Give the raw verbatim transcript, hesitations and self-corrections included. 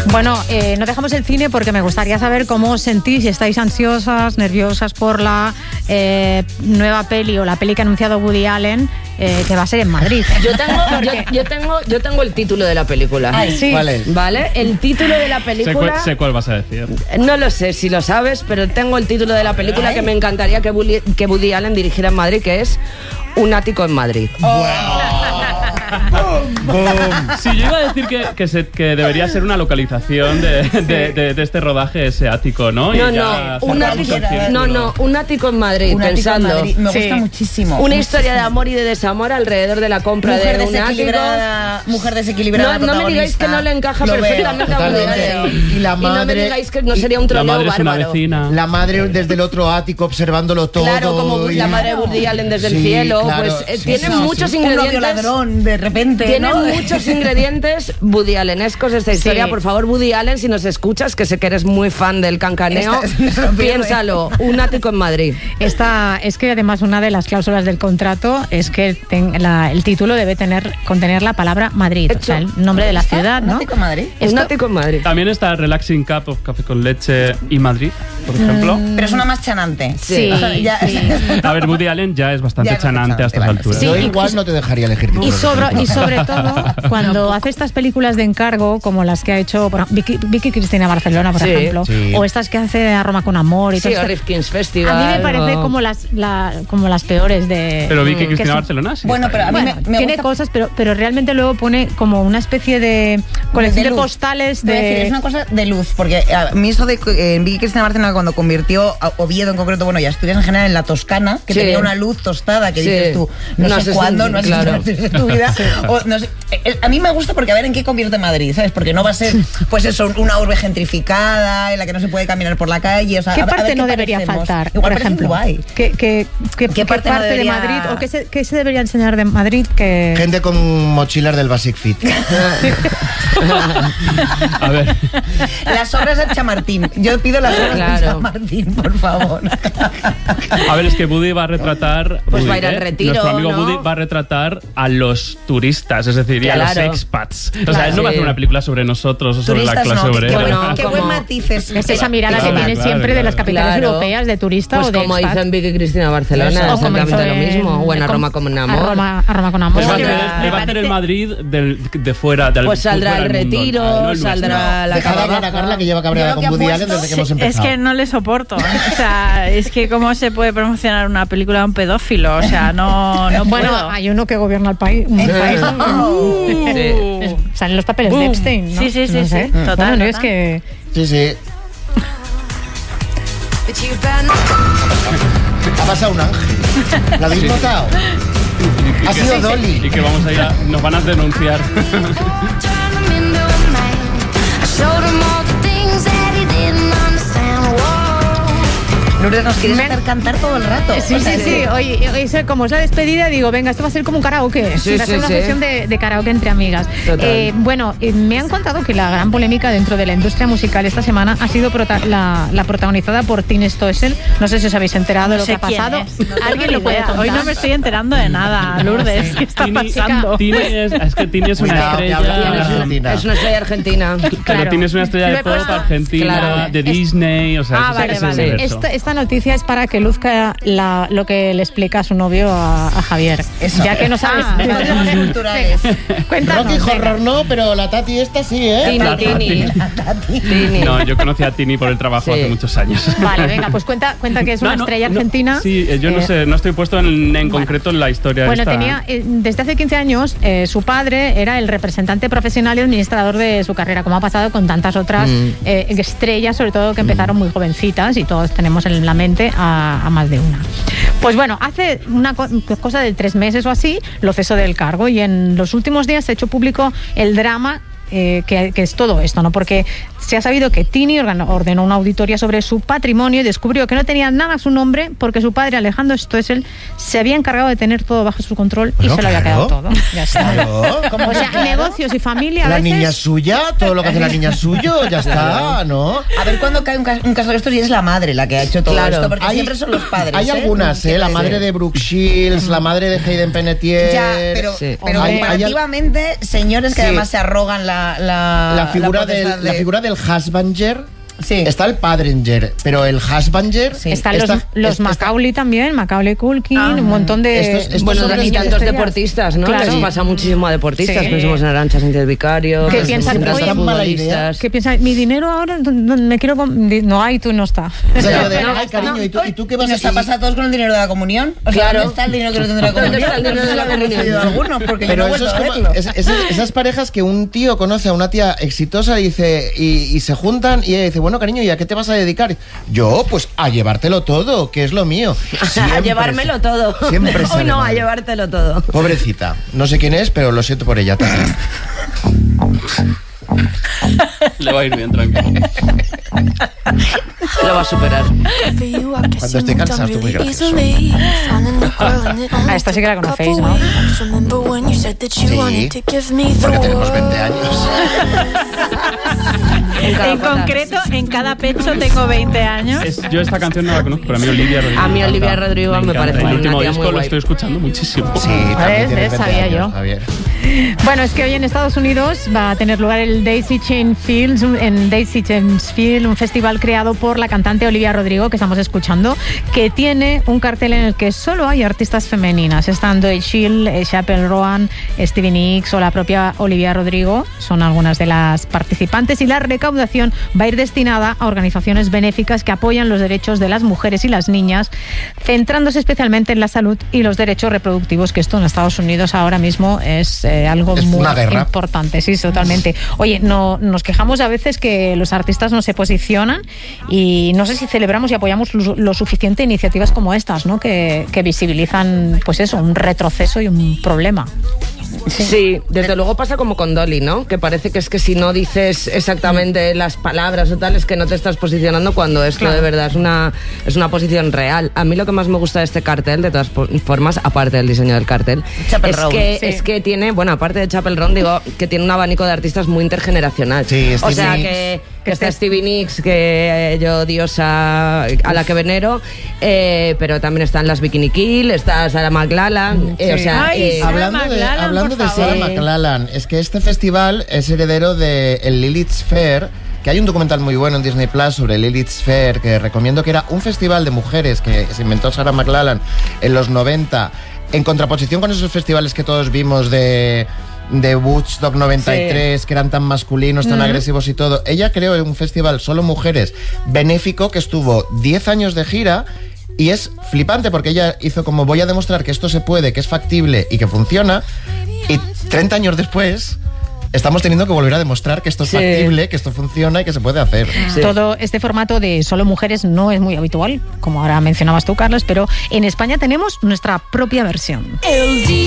Bueno, eh, no dejamos el cine porque me gustaría saber cómo os sentís, si estáis ansiosas, nerviosas por la eh, nueva peli o la peli que ha anunciado Woody Allen, eh, que va a ser en Madrid. Yo tengo, yo, yo tengo, yo tengo el título de la película. Ay, sí. ¿Cuál es? ¿Vale? El título de la Sé película... cuál, sé cuál vas a decir. No lo sé si lo sabes, pero tengo el título de la película que me encantaría que Woody, que Woody Allen dirigiera en Madrid, que es Un ático en Madrid. Sí, yo iba a decir que, que, se, que debería ser una localización de, de, de, de este rodaje, ese ático, ¿no? No, Y no, hacer un la ático, círculo. no, no, un ático en Madrid, Un ático en pensando. Madrid. Me Sí. gusta muchísimo. Una historia de amor y de desamor alrededor de la compra Mujer de un ático. desequilibrada, mujer desequilibrada. No, no me digáis que no le encaja Lo perfectamente a Woody Totalmente. Allen. Y la Y no me madre- digáis que no sería un La troleo madre es una bárbaro. vecina. La madre desde el otro ático observándolo todo. Claro, como y- la madre de Woody Allen desde el Sí, cielo, claro, pues eh, sí, tiene sí, muchos sí. Un novio ingredientes. ladrón, de repente, Tiene ¿no? muchos ingredientes Woody Allenescos esta historia. Sí. Por favor, Woody Allen, si nos escuchas, que sé que eres muy fan del cancaneo, Esta- no se lo pierde. piénsalo. Un ático en Madrid. Esta, es que además una de las cláusulas del contrato es que ten- la- el título debe tener contener la palabra Madrid, o sea, el nombre de la ciudad, ¿Un ¿no? ático en Madrid? Un Esto- ático en Madrid. También está Relaxing Cup of Café con Leche y Madrid, por ejemplo. Pero es una más chanante. Sí, O sea, ya- sí. A ver, Woody Allen ya es bastante Ya es chanante bastante a estas chanante, alturas. Sí, Yo y- igual no te dejaría elegir. Y sobre, y sobre todo, cuando hace estas películas de encargo, como las que ha hecho por ejemplo, Vicky, Vicky Cristina Barcelona, por Sí, ejemplo, sí. o estas que hace a Roma con amor y Sí, todo o esto, Rifkin's Festival. a mí me parece o- como las la- como las peores de... Pero Vicky que Cristina son- Barcelona sí. Bueno, está pero a bien. mí Bueno, me, me tiene gusta- cosas, pero, pero realmente luego pone como una especie de colección de, luz. postales Te voy a de... decir, es una cosa de luz, porque a mí eso de eh, en Vicky Cristina Barcelona, cuando convirtió a Oviedo en concreto, bueno, y Asturias en general, en la Toscana, que Sí. tenía una luz tostada, que Sí. dices tú, no, No sé sé si- cuándo, no sé claro. si de tu vida, o no sé. Eh, A mí me gusta porque a ver en qué convierte Madrid, ¿sabes? Porque no va a ser, pues eso, una urbe gentrificada, en la que no se puede caminar por la calle, o sea, ¿Qué a ver- a parte ver no qué debería parecemos. faltar, Igual por parece ejemplo? guay. ¿Qué, qué, qué, ¿Qué qué parte parte, no debería- de Madrid o qué se, qué se debería enseñar de Madrid? Que... Gente con mochilas del Basic Fit. A ver, Las obras de Chamartín. Yo pido las obras Claro. de Chamartín, por favor. a ver, es que Woody va a retratar. Pues Woody, va a ir al ¿eh? retiro, Nuestro amigo ¿no? Woody va a retratar a los turistas, es decir, y a los Claro. expats. O Claro. sea, él no va a hacer Sí. una película sobre nosotros o sobre Turistas la clase no, qué- qué, obrera. buen, Bueno, qué como- buen matiz es. Es esa mirada Claro, que tiene claro, siempre de las claro. capitales Claro. europeas de turista Pues o de como expat. hizo en Vicky Cristina Barcelona, O como exactamente hizo lo en- mismo. O en A con- Roma como un A amor. Roma, a Roma con amor. Pues va a Me hacer, parece- él va a hacer el Madrid del, de fuera. Del, Pues saldrá fuera el del mundo, retiro, no el nuestro. saldrá la Deja de hablar a cava Carla, que lleva cabreada Yo lo con que Woody apuesto- Allen desde que hemos Es empezado. que no le soporto. O sea, es que cómo se puede promocionar una película de un pedófilo. O sea, no, no Bueno, puedo. hay uno que gobierna el país. Un país Sí. Salen los papeles de Boom. Epstein, ¿no? Sí, sí, sí, No sí. sé. Total, Bueno, no, es total. que... Sí, sí. Ha pasado un ángel. ¿Lo habéis Sí. notado? Y Ha que- sido Dolly. Y que vamos a ir a, nos van a denunciar. Lourdes, nos quieres Me- hacer cantar todo el rato. Sí, O sea, sí, sí. Oye, hoy se- como es la despedida, digo, venga, esto va a ser como un karaoke. Sí, va a ser sí, una sí. sesión de, de karaoke entre amigas. Total. Eh, bueno, eh, me han contado que la gran polémica dentro de la industria musical esta semana ha sido prota- la, la protagonizada por Tini Stoessel. No sé si os habéis enterado de No lo sé que ha quién pasado. es. No tengo ¿Alguien ni lo puede idea. contar? Hoy no me estoy enterando de nada, Lourdes. ¿Qué está Tini- pasando? Tini es, es que Tini es una Cuidado, que habla estrella. de Es una- Argentina. Es una estrella argentina. Pero Claro. Tini es una estrella Lo de he pop puesto- argentina, Claro. de Disney, o sea, Ah, ese- vale, ese vale. universo. Esta, esta noticia es para que luzca la- lo que le explica a su novio a, a Javier. Eso. Ya que no sabes. Ah, códigos culturales. Cuéntanos. Rocky venga. Horror no, pero la Tati esta sí, ¿eh? Tini, Tini. Tini. No, yo conocí a Tini por el trabajo Sí. hace muchos años. Vale, venga, pues cuenta, cuenta que es una No, no, estrella no, argentina. sí, eh, yo no Eh, sé, no estoy puesto en, en concreto en la historia Bueno, esta. tenía eh, desde hace quince años eh, su padre era el representante profesional y administrador de su carrera, como ha pasado con tantas otras Mm. eh, estrellas, sobre todo que empezaron muy jovencitas y todos tenemos en la mente a, a más de una. Pues bueno, hace una co- cosa de tres meses o así lo cesó del cargo y en los últimos días se ha hecho público el drama eh, que, que es todo esto, ¿no? Porque se ha sabido que Tini organó- ordenó una auditoría sobre su patrimonio y descubrió que no tenía nada a su nombre porque su padre, Alejandro Stoessel, se había encargado de tener todo bajo su control y Bueno, se lo había claro. quedado todo. Ya está. Claro. O sea, negocios y familia a La veces... niña es suya, todo lo que hace la niña es suyo, ya está, ¿no? A ver cuándo cae un, ca- un caso de estos y es la madre la que ha hecho todo Claro. esto, porque Hay- siempre son los padres. Hay ¿eh? algunas, ¿eh? La madre de Brooke Shields, la madre de Hayden Panettiere. Ya, pero, Sí. pero Hay- hay al- comparativamente, señores que Sí. además se arrogan la, la, la, La figura, la del, potestad la de- figura del husbanger. Sí. Está el padringer, pero el husbanger. Sí. Están está- los, los está- Macaulay también, Macaulay Culkin, Ah. un montón de... Estos- estos Bueno, hombres y de tantos estrellas. deportistas, ¿no? Claro. Les pasa muchísimo a deportistas. Sí. Pensemos en Arantxa Sánchez Vicario. ¿Qué pensemos piensan? en Oye, tantos tan mala idea. futbolistas. ¿Qué piensas? Mi dinero ahora, ¿dónde me quiero... com- di- No hay, tú no está. O sea, yo de, No, ay, cariño, no, ¿y tú, ¿y tú qué ¿Y vas nos a ha pasado a todos con el dinero de la comunión? O sea, Claro. ¿dónde está el dinero que no tendrá la ¿Dónde comunión? está el dinero de la No sé si lo comunión? hemos recibido algunos, porque Pero yo no he eso es vuelto a como verlo. es- es- esas parejas que un tío conoce a una tía exitosa y dice y, y se juntan y ella dice, bueno, cariño, ¿y a qué te vas a dedicar? Yo, pues a llevártelo todo, que es lo mío. A Siempre llevármelo se- todo. Siempre Hoy sale no, a mal. llevártelo todo. Pobrecita. No sé quién es, pero lo siento por ella también. Le va a ir bien, tranquilo. Lo va a superar. Cuando esté cansado, estoy muy gracioso. A esta sí que la conocéis, ¿no? Sí, porque tenemos veinte años. En cada En pata. concreto, en cada pecho tengo veinte años. Es- yo esta canción no la conozco, pero a mí Olivia Rodrigo. A mí me Olivia encanta. Rodrigo me encanta. parece El una último tía disco muy lo guay. estoy escuchando muchísimo. Sí, también ¿Ves? tienes ¿Ves? veinte Sabía años, yo. Javier. Bueno, es que hoy en Estados Unidos va a tener lugar el Daisy Chain Fields, un- en Daisy Chain Field, un festival creado por la cantante Olivia Rodrigo, que estamos escuchando, que tiene un cartel en el que solo hay artistas femeninas. Están Doyle Shield, eh, Chappell Roan, Stevie Nicks o la propia Olivia Rodrigo. Son algunas de las participantes y la recaudación va a ir destinada a organizaciones benéficas que apoyan los derechos de las mujeres y las niñas, centrándose especialmente en la salud y los derechos reproductivos, que esto en Estados Unidos ahora mismo es eh, algo Es muy una guerra. importante, sí, totalmente. Oye, no, nos quejamos a veces que los artistas no se posicionan y no sé si celebramos y apoyamos lo, lo suficiente iniciativas como estas, ¿no? Que, que visibilizan, pues eso, un retroceso y un problema. Sí, desde luego pasa como con Dolly, ¿no? Que parece que es que si no dices exactamente las palabras o tal, es que no te estás posicionando cuando esto Claro. de verdad es una, es una posición real. A mí lo que más me gusta de este cartel, de todas po- formas, aparte del diseño del cartel, Chapel es Roan, que, sí. es que tiene, bueno, aparte de Chapel Roan, digo, que tiene un abanico de artistas muy intergeneracional. Sí, o Stevie sea, Nicks. que, que está Stevie Nicks, que eh, yo diosa a la que venero, eh, pero también están las Bikini Kill, está Sarah McLachlan, eh, o Sí. sea... Ay, eh, Sarah Hablando de, McLachlan, hablando por de Sarah favor. McLachlan, es que este festival es heredero del el Lilith's Fair, que hay un documental muy bueno en Disney Plus sobre Lilith's Fair, que recomiendo, que era un festival de mujeres que se inventó Sarah McLachlan en los noventa, en contraposición con esos festivales que todos vimos de, de Woodstock noventa y tres, que eran tan masculinos, tan agresivos y todo. Ella creó un festival solo mujeres benéfico que estuvo diez años de gira. Y es flipante porque ella hizo como, voy a demostrar que esto se puede, que es factible y que funciona. Y treinta años después estamos teniendo que volver a demostrar que esto es Sí. factible, que esto funciona y que se puede hacer. Sí. Todo este formato de solo mujeres no es muy habitual, como ahora mencionabas tú, Carlos, pero en España tenemos nuestra propia versión. El día